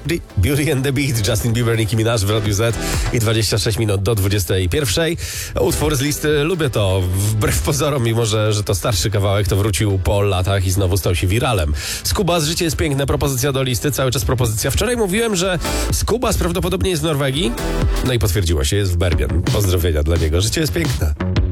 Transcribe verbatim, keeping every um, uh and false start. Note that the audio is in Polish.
Beauty and the Beat, Justin Bieber, Nicki Minaj w Radiu Z i dwadzieścia sześć minut do dwudziestej pierwszej. Utwór z listy Lubię to. Wbrew pozorom, mimo że, że to starszy kawałek, to wrócił po latach i znowu stał się wiralem. Skubas, Życie jest piękne, propozycja do listy, cały czas propozycja. Wczoraj mówiłem, że Skubas prawdopodobnie jest w Norwegii, no i potwierdziło się, jest w Bergen. Pozdrowienia dla niego, życie jest piękne.